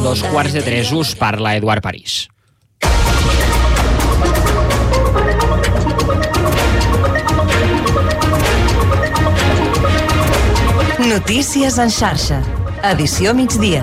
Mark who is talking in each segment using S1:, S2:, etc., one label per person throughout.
S1: 2:15. Us parla Eduard París.
S2: Notícies en xarxa. Edició migdia.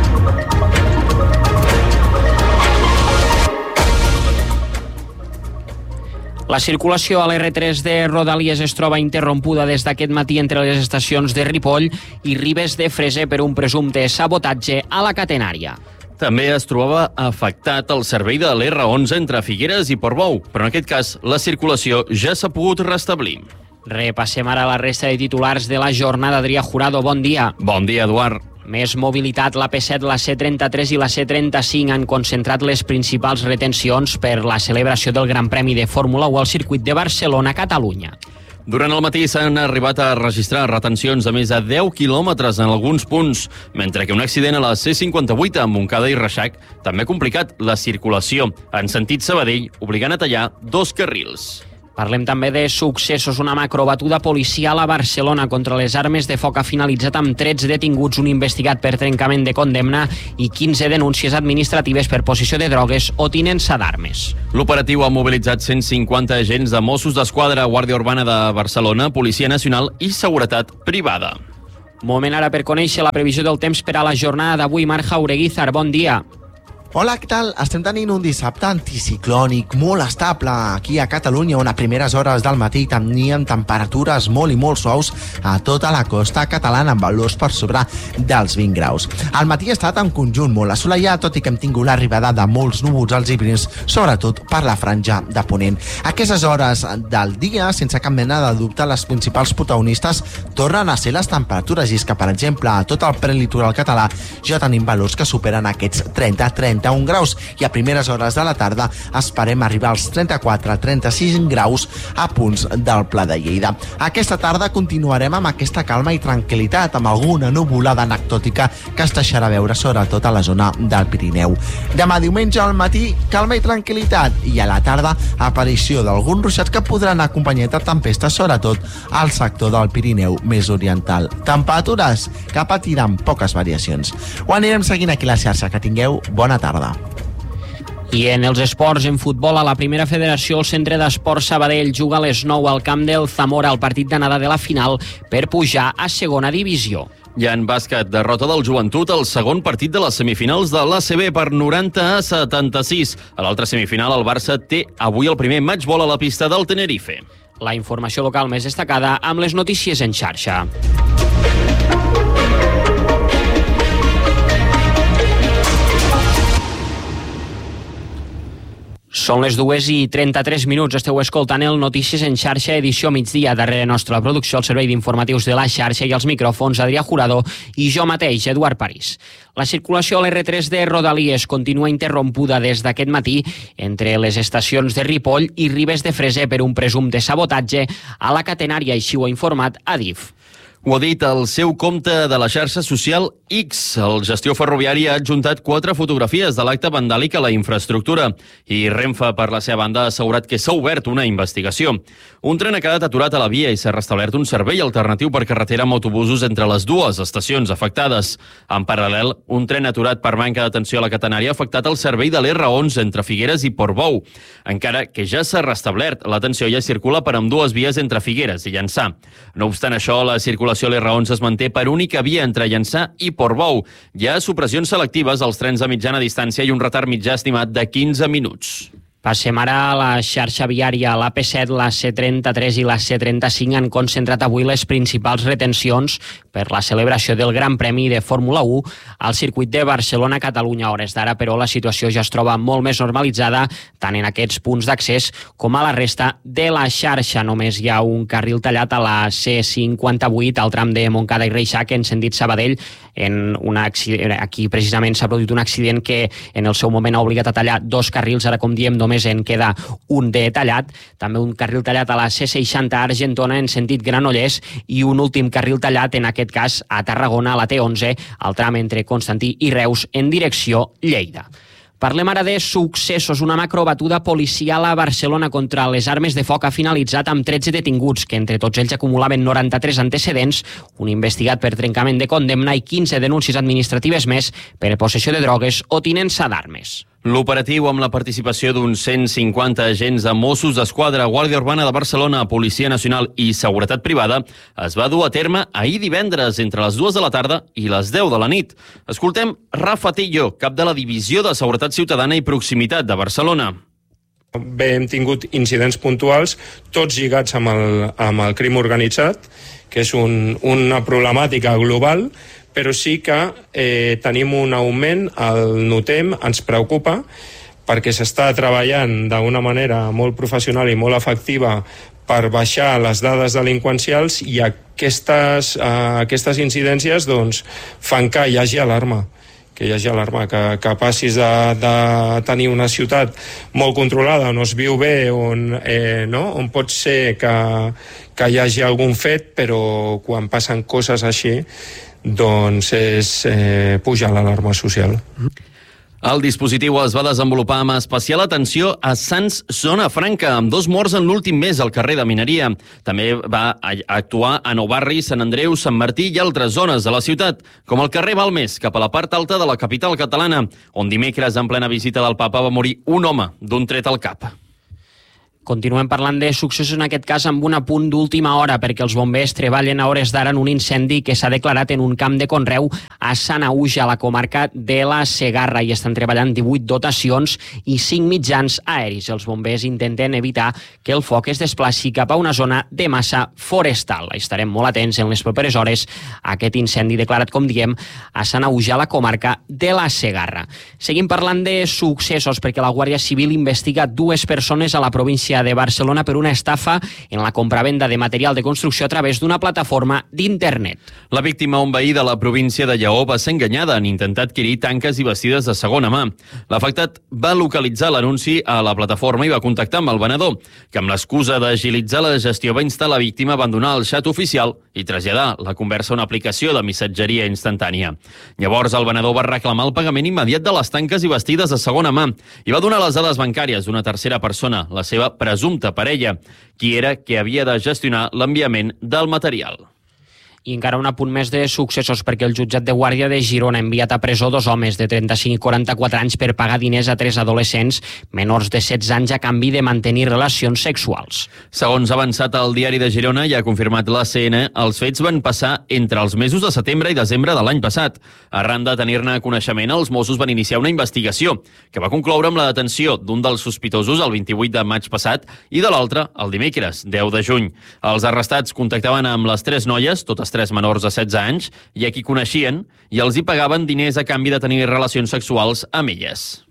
S1: La circulació a l'R3 de Rodalies es troba interrompuda des d'aquest matí entre les estacions de Ripoll i Ribes de Freser per un presumpte sabotatge a la catenària.
S3: També es trobava afectat el servei de l'R11 entre Figueres i Portbou, però en aquest cas la circulació ja s'ha pogut restablir.
S1: Repassem ara la resta de titulars de la jornada. Adrià Jurado, bon dia.
S3: Bon dia, Eduard.
S1: Més mobilitat, la P7, la C33 i la C35 han concentrat les principals retencions per la celebració del Gran Premi de Fórmula 1 al circuit de Barcelona, Catalunya.
S3: Durant el matí s'han arribat a registrar retencions de més de 10 quilòmetres en alguns punts, mentre que un accident a la C58 a Montcada i Reixac també ha complicat la circulació en sentit Sabadell, obligant a tallar 2 carrils.
S1: Parlem també de successos. Una macrobatuda policial a Barcelona contra les armes de foc ha finalitzat amb 13 detinguts, un investigat per trencament de condemna i 15 denúncies administratives per possessió de drogues o tinença d'armes.
S3: L'operatiu ha mobilitzat 150 agents de Mossos d'Esquadra, Guàrdia Urbana de Barcelona, Policia Nacional i Seguretat Privada.
S1: Moment ara per conèixer la previsió del temps per a la jornada d'avui. Marc Jaureguizar, bon dia.
S4: Hola, què tal? Estem tenint un dissabte anticiclònic molt estable aquí a Catalunya, on a primeres hores del matí teníem temperatures molt i molt suaus a tota la costa catalana, amb valors per sobre dels 20 graus. Al matí ha estat en conjunt molt assolellat, tot i que hem tingut l'arribada de molts núvols als híbrids, sobretot per la franja de ponent. A aquestes hores del dia, sense cap mena de dubte, les principals protagonistes tornen a ser les temperatures, i és que, per exemple, a tot el prelitoral català ja tenim valors que superen aquests 31 graus, i a primeres hores de la tarda esperem arribar als 34-35 graus a punts del Pla de Lleida. Aquesta tarda continuarem amb aquesta calma i tranquil·litat, amb alguna nuvolada anecdòtica que es deixarà veure sobretot a la zona del Pirineu. Demà diumenge al matí, calma i tranquil·litat, i a la tarda aparició d'alguns ruixats que podran acompanyar de tempestes, sobretot al sector del Pirineu més oriental. Temperatures que patiran poques variacions. Ho anirem seguint aquí a la xarxa. Que tingueu bona tarda.
S1: I en els esports, en futbol, a la primera federació, el Centre d'Esports Sabadell juga a les 9 al camp del Zamora al partit d'anada de la final per pujar a segona divisió.
S3: I en bàsquet, derrota del Joventut al segon partit de les semifinals de l'ACB per 90-76. A l'altra semifinal, el Barça té avui el primer matchball a la pista del Tenerife.
S1: La informació local més destacada amb les notícies en xarxa. Són les 2:33. Esteu escoltant el Notícies en xarxa, edició migdia. Darrere nostra la producció, el servei d'informatius de la xarxa i els micròfons, Adrià Jurado i jo mateix, Eduard París. La circulació a l'R3 de Rodalies continua interrompuda des d'aquest matí entre les estacions de Ripoll i Ribes de Freser per un presumpte sabotatge a la catenària, així ho ha informat Adif.
S3: Ho ha dit al seu compte de la xarxa social X. El Gestió Ferroviària ha adjuntat 4 fotografies de l'acte vandàlic a la infraestructura i Renfe, per la seva banda, ha assegurat que s'ha obert una investigació. Un tren ha quedat aturat a la via i s'ha restablert un servei alternatiu per carretera amb autobusos entre les dues estacions afectades. En paral·lel, un tren aturat per manca d'atenció a la catenària ha afectat el servei de l'R11 entre Figueres i Portbou. Encara que ja s'ha restablert, l'atenció ja circula per ambdues vies entre Figueres i Llançà. No obstant això, la circulació a l'R11 es manté per única via entre Llançà i Portbou. Hi ha supressions selectives als trens de mitjana distància i un retard mitjà estimat de 15 minuts.
S1: Passem ara a la xarxa viària. La P7, la C33 i la C35 han concentrat avui les principals retencions per la celebració del Gran Premi de Fórmula 1 al circuit de Barcelona-Catalunya. A hores d'ara, però, la situació ja es troba molt més normalitzada, tant en aquests punts d'accés com a la resta de la xarxa. Només hi ha un carril tallat a la C58, al tram de Montcada i Reixac, en sentit Sabadell. Aquí, precisament, s'ha produït un accident que en el seu moment ha obligat a tallar 2 carrils. Ara, com diem, només en queda un de tallat. També un carril tallat a la C60 a Argentona en sentit Granollers i un últim carril tallat, en aquest cas a Tarragona, a la T11, al tram entre Constantí i Reus en direcció Lleida. Parlem ara de successos. Una macrobatuda policial a Barcelona contra les armes de foc ha finalitzat amb 13 detinguts, que entre tots ells acumulaven 93 antecedents, un investigat per trencament de condemna i 15 denúncies administratives més per possessió de drogues o tinença d'armes.
S3: L'operatiu, amb la participació d'uns 150 agents de Mossos d'Esquadra, Guàrdia Urbana de Barcelona, Policia Nacional i Seguretat Privada, es va dur a terme ahir divendres entre les 2 de la tarda i les 10 de la nit. Escoltem Rafa Tillo, cap de la Divisió de Seguretat Ciutadana i Proximitat de Barcelona.
S5: Bé, hem tingut incidents puntuals, tots lligats amb el crim organitzat, que és una problemàtica global, però sí que tenim un augment, el notem, ens preocupa, perquè s'està treballant d'una manera molt professional i molt efectiva per baixar les dades delinqüencials, i aquestes incidències doncs, fan que hi hagi alarma. Que passis de tenir una ciutat molt controlada, on es viu bé, on pot ser que hi hagi algun fet, però quan passen coses així, doncs puja l'alarma social.
S3: El dispositiu es va desenvolupar amb especial atenció a Sants, Zona Franca, amb 2 morts en l'últim mes al carrer de Mineria. També va actuar a Nou Barri, Sant Andreu, Sant Martí i altres zones de la ciutat, com el carrer Balmes, cap a la part alta de la capital catalana, on dimecres, en plena visita del papa, va morir un home d'un tret al cap.
S1: Continuem parlant de successos, en aquest cas amb un apunt d'última hora, perquè els bombers treballen a hores d'ara en un incendi que s'ha declarat en un camp de conreu a Sanaüja, a la comarca de la Segarra, i estan treballant 18 dotacions i 5 mitjans aeris. Els bombers intenten evitar que el foc es desplaci cap a una zona de massa forestal. Estarem molt atents en les properes hores a aquest incendi declarat, com diem, a Sanaüja, a la comarca de la Segarra. Seguim parlant de successos, perquè la Guàrdia Civil investiga 2 persones a la província de Barcelona per una estafa en la compravenda de material de construcció a través d'una plataforma d'internet.
S3: La víctima, un veí de la província de Lleó, va ser enganyada en intentar adquirir tanques i vestides de segona mà. L'afectat va localitzar l'anunci a la plataforma i va contactar amb el venedor, que amb l'excusa d'agilitzar la gestió va instar la víctima a abandonar el xat oficial i traslladar la conversa a una aplicació de missatgeria instantània. Llavors el venedor va reclamar el pagament immediat de les tanques i vestides de segona mà i va donar les dades bancàries d'una tercera persona, la seva presumpta parella, qui era que havia de gestionar l'enviament del material.
S1: I encara un apunt més de successos, perquè el jutjat de Guàrdia de Girona ha enviat a presó 2 homes de 35 i 44 anys per pagar diners a 3 adolescents menors de 16 anys a canvi de mantenir relacions sexuals.
S3: Segons ha avançat el Diari de Girona i ha confirmat l'ACN, els fets van passar entre els mesos de setembre i desembre de l'any passat. Arran de tenir-ne coneixement, els Mossos van iniciar una investigació que va concloure amb la detenció d'un dels sospitosos el 28 de maig passat i de l'altre el dimecres, 10 de juny. Els arrestats contactaven amb les 3 noies, totes 3 menors de 16 anys, i a qui coneixien, i els hi pagaven diners a canvi de tenir relacions sexuals amb elles.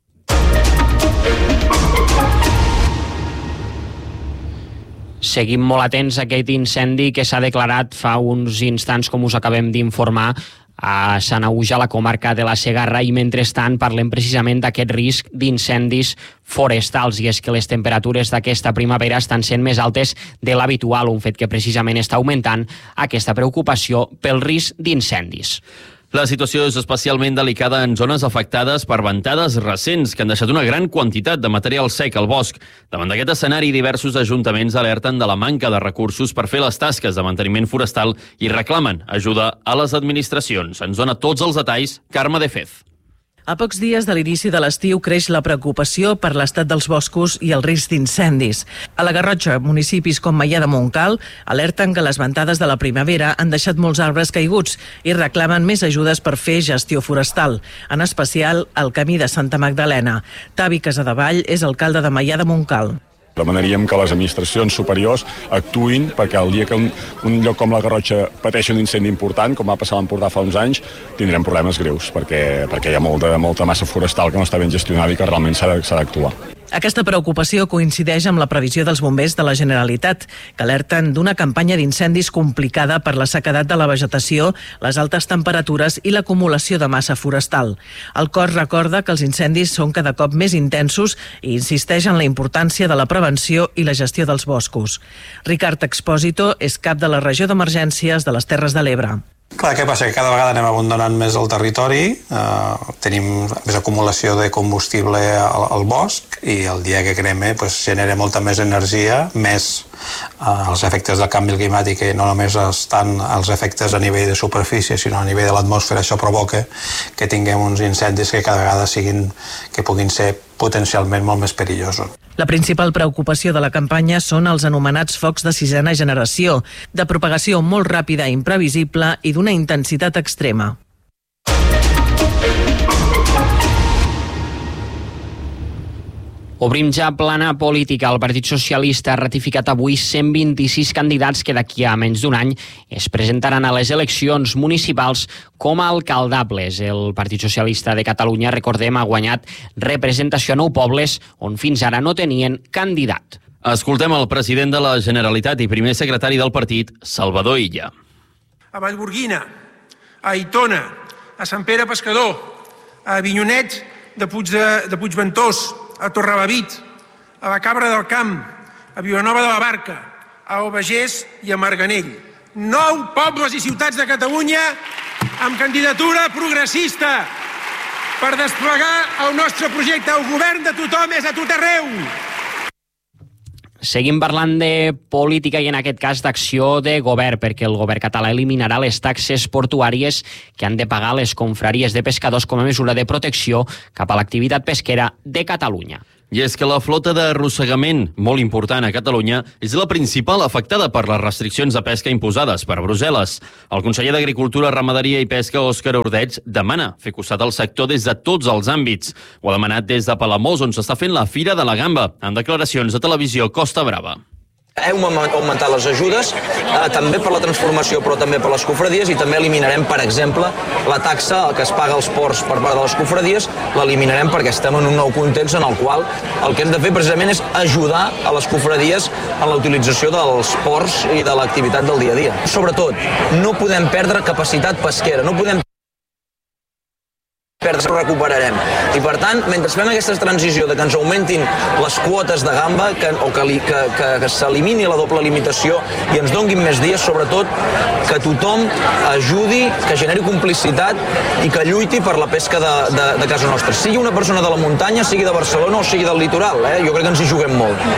S1: Seguim molt atents a aquest incendi que s'ha declarat fa uns instants, com us acabem d'informar, a Sanaüja, a la comarca de la Segarra, i mentrestant parlem precisament d'aquest risc d'incendis forestals, i és que les temperatures d'aquesta primavera estan sent més altes de l'habitual, un fet que precisament està augmentant aquesta preocupació pel risc d'incendis.
S3: La situació és especialment delicada en zones afectades per ventades recents que han deixat una gran quantitat de material sec al bosc. Davant d'aquest escenari, diversos ajuntaments alerten de la manca de recursos per fer les tasques de manteniment forestal i reclamen ajuda a les administracions. Ens dona tots els detalls Carme de Fez.
S6: A pocs dies de l'inici de l'estiu creix la preocupació per l'estat dels boscos i el risc d'incendis. A la Garrotxa, municipis com Maià de Montcal alerten que les ventades de la primavera han deixat molts arbres caiguts i reclamen més ajudes per fer gestió forestal, en especial al camí de Santa Magdalena. Tavi Casadevall és alcalde de Maià de Montcal.
S7: Demanaríem que les administracions superiors actuïn perquè el dia que un lloc com la Garrotxa pateixi un incendi important, com va passar a l'Empordà fa uns anys, tindrem problemes greus, perquè hi ha molta massa forestal que no està ben gestionada i que realment s'ha d'actuar.
S6: Aquesta preocupació coincideix amb la previsió dels bombers de la Generalitat, que alerten d'una campanya d'incendis complicada per la sequedat de la vegetació, les altes temperatures i l'acumulació de massa forestal. El cos recorda que els incendis són cada cop més intensos i insisteix en la importància de la prevenció i la gestió dels boscos. Ricard Expósito és cap de la regió d'emergències de les Terres de l'Ebre.
S8: Clar, què passa? Que cada vegada anem abandonant més el territori, tenim més acumulació de combustible al bosc i el dia que crema genera molta més energia, més els efectes del canvi climàtic, que no només estan els efectes a nivell de superfície, sinó a nivell de l'atmosfera. Això provoca que tinguem uns incendis que cada vegada puguin ser potencialment molt més perillosos.
S6: La principal preocupació de la campanya són els anomenats focs de 6ª generació, de propagació molt ràpida i imprevisible i d'una intensitat extrema.
S1: Obrim ja plana política. El Partit Socialista ha ratificat avui 126 candidats que d'aquí a menys d'un any es presentaran a les eleccions municipals com a alcaldables. El Partit Socialista de Catalunya, recordem, ha guanyat representació a 9 pobles on fins ara no tenien candidat.
S3: Escoltem el president de la Generalitat i primer secretari del partit, Salvador Illa.
S9: A Vallgorguina, a Aitona, a Sant Pere Pescador, a Avinyonet de Puigventós, a Torrelavit, a la Cabra del Camp, a Vilanova de la Barca, a Albagés i a Marganell. 9 pobles i ciutats de Catalunya amb candidatura progressista per desplegar el nostre projecte. El govern de tothom és a tot arreu.
S1: Seguim parlant de política i en aquest cas d'acció de govern, perquè el govern català eliminarà les taxes portuàries que han de pagar les confraries de pescadors com a mesura de protecció cap a l'activitat pesquera de Catalunya.
S3: I és que la flota d'arrossegament, molt important a Catalunya, és la principal afectada per les restriccions de pesca imposades per Brussel·les. El conseller d'Agricultura, Ramaderia i Pesca, Òscar Ordeig, demana fer costat al sector des de tots els àmbits. Ho ha demanat des de Palamós, on s'està fent la Fira de la Gamba, en declaracions a Televisió Costa Brava.
S10: Hem augmentat les ajudes, també per la transformació, però també per les cofradies, i també eliminarem, per exemple, la taxa que es paga als ports per part de les cofradies, l'eliminarem perquè estem en un nou context en el qual el que hem de fer precisament és ajudar a les cofradies en la utilització dels ports i de l'activitat del dia a dia. Sobretot, no podem perdre capacitat pesquera, no podem ho recuperarem. I per tant, mentre fem aquesta transició de que ens augmentin les quotes de gamba o que s'elimini la doble limitació i ens donguin més dies, sobretot que tothom ajudi, que generi complicitat i que lluiti per la pesca de casa nostra. Sigui una persona de la muntanya, sigui de Barcelona o sigui del litoral, jo crec que ens hi juguem molt.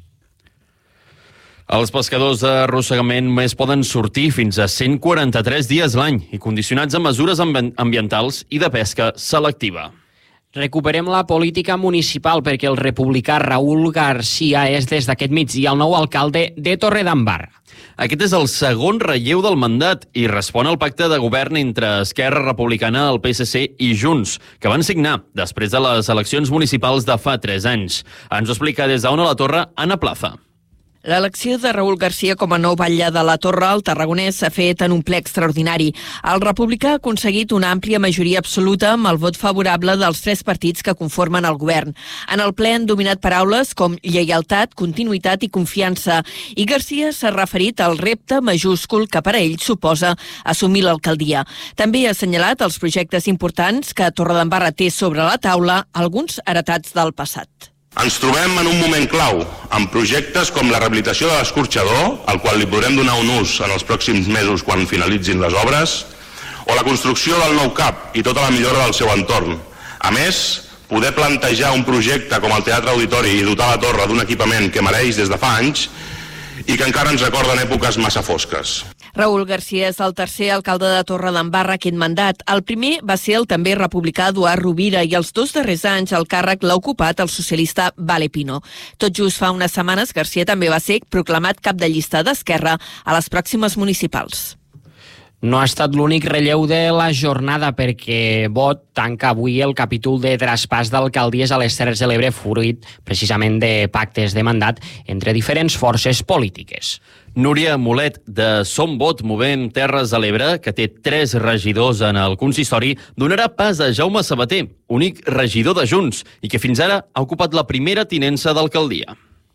S3: Els pescadors d'arrossegament només poden sortir fins a 143 dies l'any i condicionats a mesures ambientals i de pesca selectiva.
S1: Recuperem la política municipal perquè el republicà Raúl García és des d'aquest migdia el nou alcalde de Torredembarra.
S3: Aquest és el segon relleu del mandat i respon al pacte de govern entre Esquerra Republicana, el PSC i Junts, que van signar després de les eleccions municipals de fa 3 anys. Ens ho explica des d'Ona la Torre, Anna Plaza.
S11: L'elecció de Raúl García com a nou batlle de la Torre al Tarragonès s'ha fet en un ple extraordinari. El republicà ha aconseguit una àmplia majoria absoluta amb el vot favorable dels 3 partits que conformen el govern. En el ple han dominat paraules com lleialtat, continuïtat i confiança, i García s'ha referit al repte majúscul que per a ell suposa assumir l'alcaldia. També ha assenyalat els projectes importants que Torredembarra té sobre la taula, alguns heretats del passat.
S12: Ens trobem en un moment clau, amb projectes com la rehabilitació de l'escorxador, al qual li podrem donar un ús en els pròxims mesos quan finalitzin les obres, o la construcció del nou CAP i tota la millora del seu entorn. A més, poder plantejar un projecte com el Teatre Auditori i dotar la torre d'un equipament que mereix des de fa anys i que encara ens recorden èpoques massa fosques.
S11: Raúl García és el tercer alcalde de Torredembarra aquest mandat. El primer va ser el també republicà Eduard Rovira i els 2 darrers anys el càrrec l'ha ocupat el socialista Vale Pino. Tot just fa unes setmanes, García també va ser proclamat cap de llista d'Esquerra a les pròximes municipals.
S1: No ha estat l'únic relleu de la jornada perquè Vot tanca avui el capítol de traspàs d'alcaldies a les Terres de l'Ebre fruit precisament de pactes de mandat entre diferents forces polítiques.
S3: Núria Molet, de Som Vot, Movem Terres de l'Ebre, que té 3 regidors en el consistori, donarà pas a Jaume Sabater, únic regidor de Junts, i que fins ara ha ocupat la primera tinença d'alcaldia.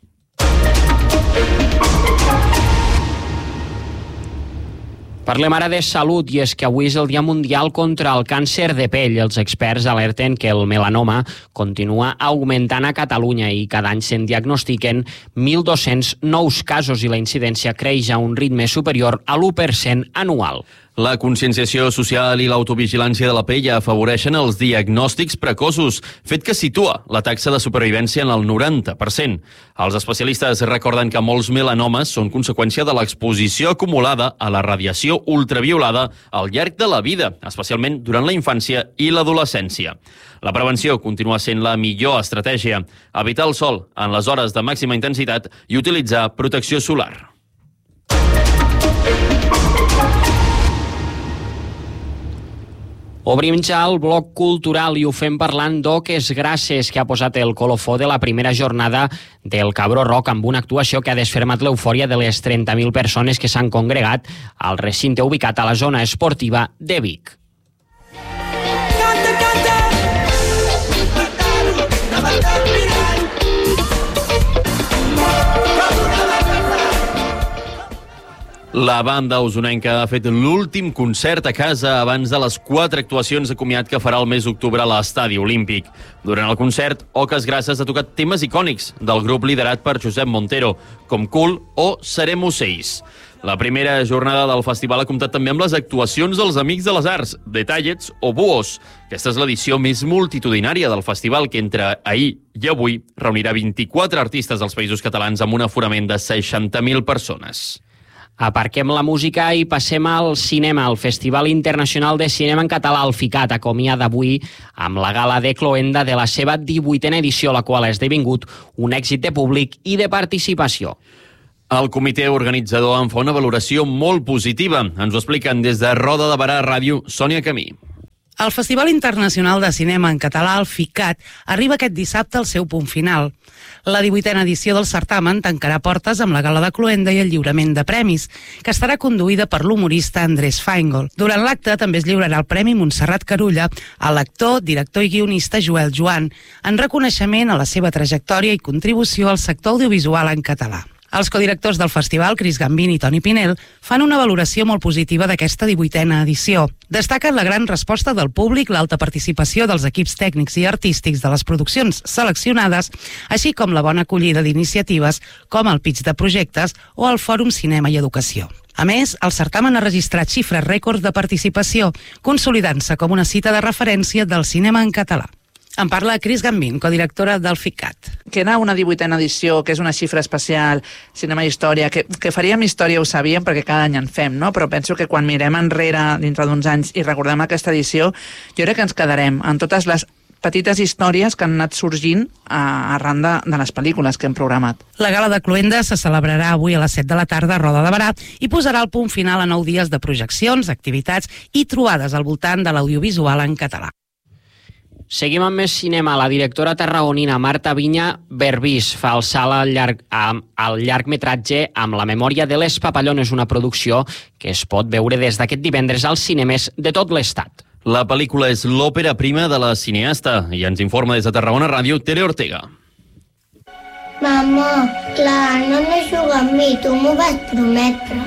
S1: Parlem ara de salut, i és que avui és el Dia Mundial contra el Càncer de Pell. Els experts alerten que el melanoma continua augmentant a Catalunya i cada any se'n diagnostiquen 1.200 nous casos i la incidència creix a un ritme superior a l'1% anual.
S3: La conscienciació social i l'autovigilància de la pell afavoreixen els diagnòstics precoços, fet que situa la taxa de supervivència en el 90%. Els especialistes recorden que molts melanomes són conseqüència de l'exposició acumulada a la radiació ultraviolada al llarg de la vida, especialment durant la infància i l'adolescència. La prevenció continua sent la millor estratègia. Evitar el sol en les hores de màxima intensitat i utilitzar protecció solar.
S1: Obrim ja el bloc cultural i ho fem parlant d'Oques Grasses, que ha posat el colofó de la primera jornada del Cabró Rock amb una actuació que ha desfermat l'eufòria de les 30.000 persones que s'han congregat al recinte ubicat a la zona esportiva de Vic.
S3: La banda usonenca ha fet l'últim concert a casa abans de les 4 actuacions de comiat que farà el mes d'octubre a l'Estadi Olímpic. Durant el concert, Oques Grasses ha tocat temes icònics del grup liderat per Josep Montero, com Cool o Serem Ocells. La primera jornada del festival ha comptat també amb les actuacions dels Amics de les Arts, Detallets o Buos. Aquesta és l'edició més multitudinària del festival, que entre ahir i avui reunirà 24 artistes dels Països Catalans amb un aforament de 60.000 persones.
S1: Aparquem la música i passem al cinema. El Festival Internacional de Cinema en Català, el FICAT, acomiada avui amb la gala de Cloenda de la seva 18a edició, la qual ha esdevingut un èxit de públic i de participació.
S3: El comitè organitzador en fa una valoració molt positiva. Ens ho expliquen des de Roda de Barà Ràdio, Sònia Camí.
S13: El Festival Internacional de Cinema en Català, el FICAT, arriba aquest dissabte al seu punt final. La 18a edició del certamen tancarà portes amb la gala de Cloenda i el lliurament de premis, que estarà conduïda per l'humorista Andrés Feingold. Durant l'acte també es lliurarà el Premi Montserrat Carulla a l'actor, director i guionista Joel Joan, en reconeixement a la seva trajectòria i contribució al sector audiovisual en català. Els codirectors del festival, Cris Gambín i Toni Pinel, fan una valoració molt positiva d'aquesta 18a edició. Destaquen la gran resposta del públic, l'alta participació dels equips tècnics i artístics de les produccions seleccionades, així com la bona acollida d'iniciatives com el pitch de projectes o el Fòrum Cinema i Educació. A més, el certamen ha registrat xifres rècords de participació, consolidant-se com una cita de referència del cinema en català. En parla Cris Gambín, codirectora del FICAT.
S14: Que era una 18a edició, que és una xifra especial, cinema i història, que faríem història ho sabíem perquè cada any en fem, no? Però penso que quan mirem enrere dintre d'uns anys i recordem aquesta edició, jo crec que ens quedarem en totes les petites històries que han anat sorgint arran de les pel·lícules que hem programat.
S13: La gala de Cloenda se celebrarà avui a les 7 de la tarda a Roda de Barà i posarà el punt final a 9 dies de projeccions, activitats i trobades al voltant de l'audiovisual en català.
S1: Seguim amb més cinema. La directora tarragonina Marta Viña Berbís fa el salt al llargmetratge amb La memòria de les papallones, una producció que es pot veure des d'aquest divendres als cinemes de tot l'estat.
S3: La pel·lícula és l'òpera prima de la cineasta i ens informa des de Tarragona Ràdio Tere Ortega.
S15: Mama, clar, no jugar amb mi, tu m'ho vas prometre.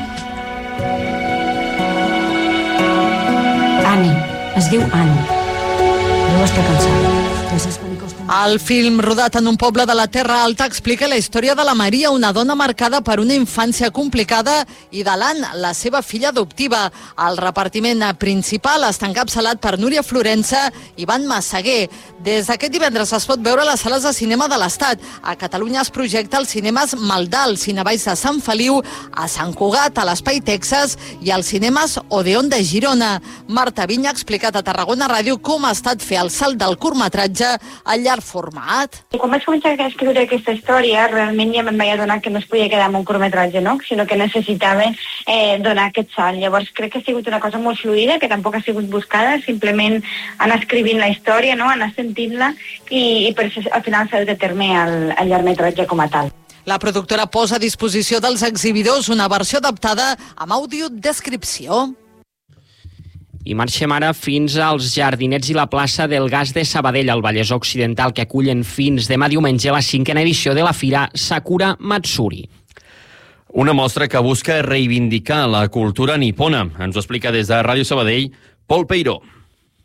S16: Annie, es diu Annie. No està cansada.
S17: El film, rodat en un poble de la Terra Alta, explica la història de la Maria, una dona marcada per una infància complicada, i de l'Anna, la seva filla adoptiva. El repartiment principal està encapçalat per Núria Florença i Ivan Massaguer. Des d'aquest divendres es pot veure a les sales de cinema de l'Estat. A Catalunya es projecta als cinemes Maldal, Cinevalls de Sant Feliu, a Sant Cugat, a l'Espai Texas i als cinemes Odeon de Girona. Marta Viña ha explicat a Tarragona Ràdio com ha estat fer el salt del curtmetratge al llarg format.
S18: Quan vaig començar a escriure aquesta història, realment ja me'n vaig adonar que no es podia quedar amb un curtmetratge, no? Sinó que necessitava donar aquest salt. Llavors crec que ha sigut una cosa molt fluida, que tampoc ha sigut buscada, simplement anar escrivint la història, no? Anar sentint-la i per al final s'ha de terme el llargmetratge com a tal.
S17: La productora posa a disposició dels exhibidors una versió adaptada amb audiodescripció.
S1: I marxem ara fins als Jardinets i la plaça del Gas de Sabadell, al Vallès Occidental, que acullen fins demà diumenge la 5a edició de la fira Sakura Matsuri.
S3: Una mostra que busca reivindicar la cultura nipona. Ens ho explica des de Ràdio Sabadell, Pol Peiró.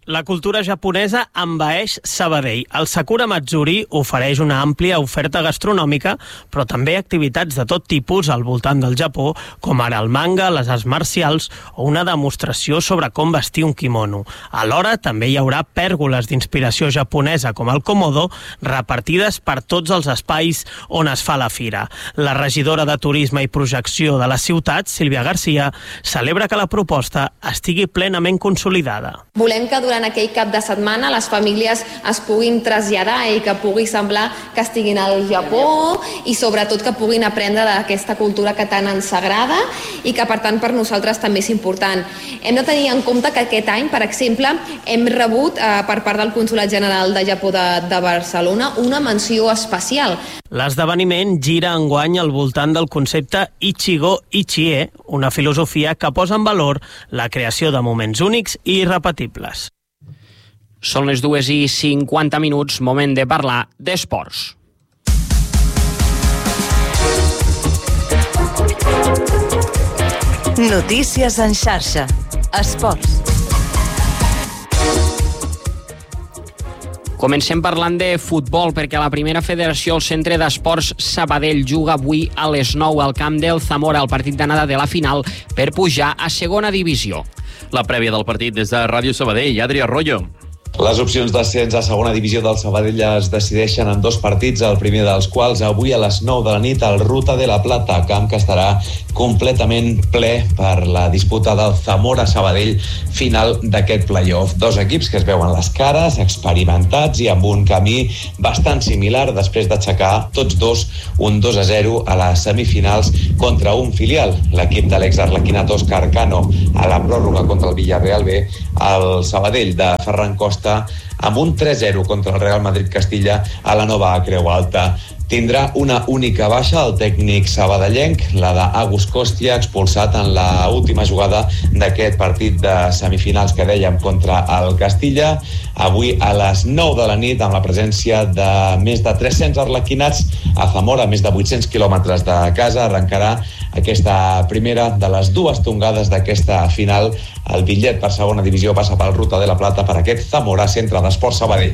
S19: La cultura japonesa envaeix Sabadell. El Sakura Matsuri ofereix una àmplia oferta gastronòmica, però també activitats de tot tipus al voltant del Japó, com ara el manga, les arts marcials o una demostració sobre com vestir un kimono. Alhora, també hi haurà pèrgoles d'inspiració japonesa, com el Komodo, repartides per tots els espais on es fa la fira. La regidora de Turisme i Projecció de la ciutat, Sílvia Garcia, celebra que la proposta estigui plenament consolidada.
S20: Volem que durant aquell cap de setmana les famílies es puguin traslladar i que pugui semblar que estiguin al Japó i sobretot que puguin aprendre d'aquesta cultura que tant ens agrada i que per tant per nosaltres també és important. Hem de tenir en compte que aquest any, per exemple, hem rebut per part del Consolat General de Japó de Barcelona una menció especial.
S19: L'esdeveniment gira enguany al voltant del concepte Ichigo Ichie, una filosofia que posa en valor la creació de moments únics i irrepetibles.
S1: Són les 2:50, moment de parlar d'esports.
S2: Notícies en xarxa. Esports.
S1: Comencem parlant de futbol, perquè la primera federació, el Centre d'Esports Sabadell, juga avui a les 9 al camp del Zamora, el partit d'anada de la final, per pujar a segona divisió.
S3: La prèvia del partit des de Ràdio Sabadell, Adri Arroyo.
S21: Les opcions d'ascens a segona divisió del Sabadell es decideixen en 2 partits, el primer dels quals avui a les 9 de la nit al Ruta de la Plata, camp que estarà completament ple per la disputa del Zamora-Sabadell final d'aquest play-off. 2 equips que es veuen les cares, experimentats i amb un camí bastant similar després d'aixecar tots dos un 2-0 a les semifinals contra un filial, l'equip de l'ex-arlequinat Òscar Cano a la pròrroga contra el Villarreal B, el Sabadell de Ferran Costa amb un 3-0 contra el Real Madrid Castilla a la nova Creu Alta. Tindrà una única baixa el tècnic sabadellenc, la d'Agus Kostia, expulsat en la última jugada d'aquest partit de semifinals que dèiem contra el Castilla. Avui a les 9 de la nit, amb la presència de més de 300 arlequinats a Zamora, més de 800 quilòmetres de casa, arrencarà aquesta primera de les 2 tongades d'aquesta final. El bitllet per segona divisió passa pel Ruta de la Plata per aquest Zamora Centre d'Esports Sabadell.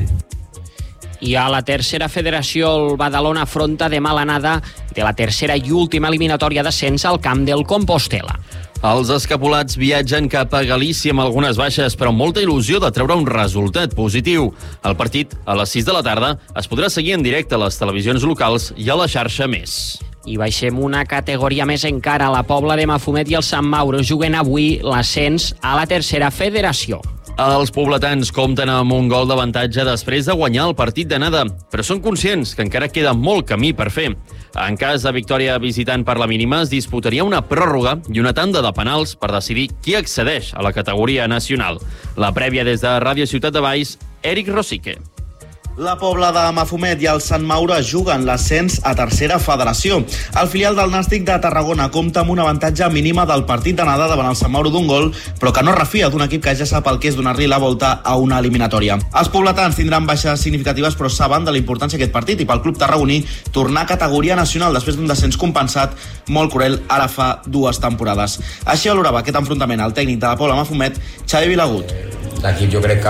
S1: I a la tercera federació, el Badalona afronta demà l'anada de la tercera i última eliminatòria d'ascens al camp del Compostel·la.
S3: Els escapulats viatgen cap a Galícia amb algunes baixes, però amb molta il·lusió de treure un resultat positiu. El partit, a les 6 de la tarda, es podrà seguir en directe a les televisions locals i a la xarxa Més.
S1: I baixem una categoria més encara. La Pobla de Mafumet i el Sant Mauro juguen avui l'ascens a la tercera federació.
S3: Els pobletans compten amb un gol d'avantatge després de guanyar el partit d'anada, però són conscients que encara queda molt camí per fer. En cas de victòria visitant per la mínima, es disputaria una pròrroga i una tanda de penals per decidir qui accedeix a la categoria nacional. La prèvia des de Ràdio Ciutat de Valls, Eric Rosique.
S22: La Pobla de Mafumet i el Sant Mauro juguen l'ascens a tercera federació. El filial del Nàstic de Tarragona compta amb un avantatge mínima del partit d'anada davant el Sant Mauro d'un gol, però que no refia d'un equip que ja sap el que és donar-li la volta a una eliminatòria. Els pobletans tindran baixes significatives, però saben de la importància d'aquest partit i pel club tarragoní tornar a categoria nacional després d'un descens compensat molt cruel ara fa 2 temporades. Així valorava aquest enfrontament el tècnic de la Pobla Mafumet, Xavi Vilagut.
S23: L'equip jo crec que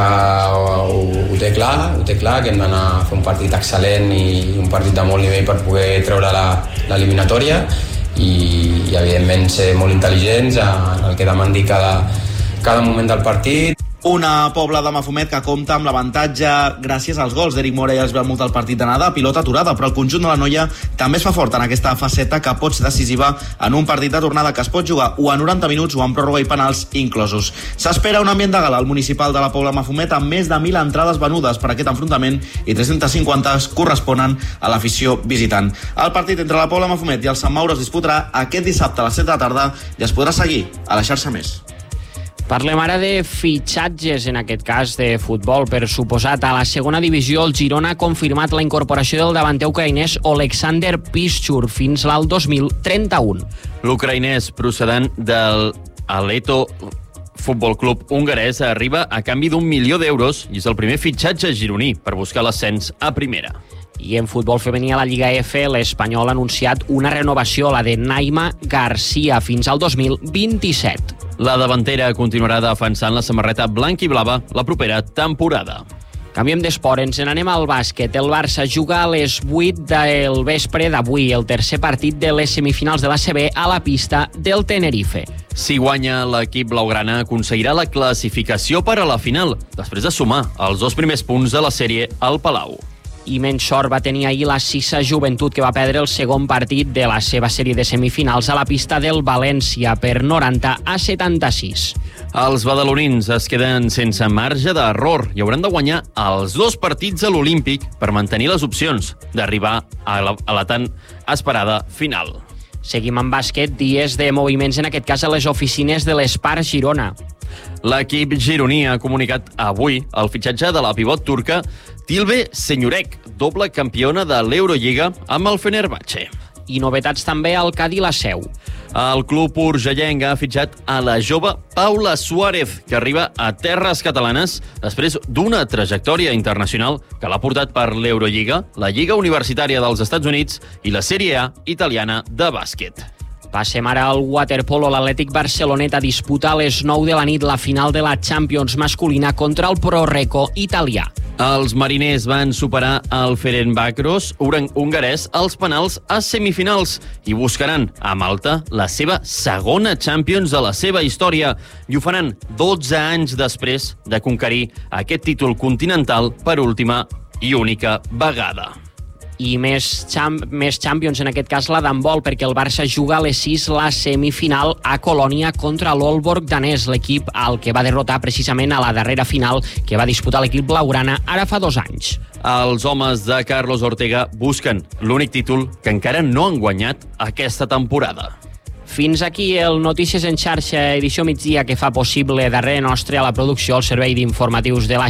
S23: ho té clar, que hem d'anar a fer un partit excel·lent i un partit de molt nivell per poder treure l'eliminatòria i evidentment ser molt intel·ligents en el que demandi cada moment del partit.
S22: Una Pobla de Mafumet que compta amb l'avantatge gràcies als gols d'Eric Mora i els Belmut al partit d'anada, pilota aturada, però el conjunt de la noia també es fa fort en aquesta faceta que pot ser decisiva en un partit de tornada que es pot jugar o a 90 minuts o amb pròrroga i penals inclosos. S'espera un ambient de gala al municipal de la Pobla Mafumet amb més de 1.000 entrades venudes per aquest enfrontament i 350 corresponen a l'afició visitant. El partit entre la Pobla Mafumet i el Sant Mauro es disputarà aquest dissabte a les 7 de la tarda i es podrà seguir a la xarxa Més.
S1: Parlem ara de fitxatges, en aquest cas de futbol, per suposat. A la segona divisió, el Girona ha confirmat la incorporació del davanter ucraïnès Oleksandr Piszczur fins l'al 2031.
S3: L'ucraïnès procedent del Aleto Futbol Club hongarès arriba a canvi d'1 milió d'euros i és el primer fitxatge gironí per buscar l'ascens a primera.
S1: I en futbol femení a la Lliga F, l'Espanyol ha anunciat una renovació, la de Naima Garcia, fins al 2027.
S3: La davantera continuarà defensant la samarreta blanc i blava la propera temporada.
S1: Canviem d'esport, ens n'anem al bàsquet. El Barça juga a les 8 del vespre d'avui, el tercer partit de les semifinals de l'ACB a la pista del Tenerife.
S3: Si guanya, l'equip blaugrana aconseguirà la classificació per a la final, després de sumar els 2 primers punts de la sèrie al Palau.
S1: I menys sort va tenir ahir la Sisa Joventut, que va perdre el segon partit de la seva sèrie de semifinals a la pista del València per 90-76.
S3: Els badalonins es queden sense marge d'error i hauran de guanyar els 2 partits a l'Olímpic per mantenir les opcions d'arribar a la tan esperada final.
S1: Seguim amb bàsquet, dies de moviments, en aquest cas a les oficines de l'Espar Girona.
S3: L'equip gironí ha comunicat avui el fitxatge de la pivot turca Tilbe Senyorek, doble campiona de l'Eurolliga amb el Fenerbahçe.
S1: I novetats també al Cadí la Seu.
S3: El club urgellenc ha fitxat a la jove Paula Suárez, que arriba a terres catalanes després d'una trajectòria internacional que l'ha portat per l'Eurolliga, la Lliga Universitària dels Estats Units i la Sèrie A italiana de bàsquet.
S1: Passem ara al waterpolo. L'Atlètic Barcelonet a disputar a les 9 de la nit la final de la Champions masculina contra el Pro-Reco italià.
S3: Els mariners van superar el Ferencváros hongarès als penals a semifinals i buscaran a Malta la seva segona Champions de la seva història i ho faran 12 anys després de conquerir aquest títol continental per última i única vegada.
S1: I més Champions, en aquest cas la d'handbol, perquè el Barça juga a les 6 la semifinal a Colònia contra l'Aalborg danès, l'equip al que va derrotar precisament a la darrera final que va disputar l'equip blaugrana ara fa 2 anys.
S3: Els homes de Carlos Ortega busquen l'únic títol que encara no han guanyat aquesta temporada.
S1: Fins aquí el Notícies en xarxa, edició migdia, que fa possible darrere nostre a la producció el servei d'informatius de la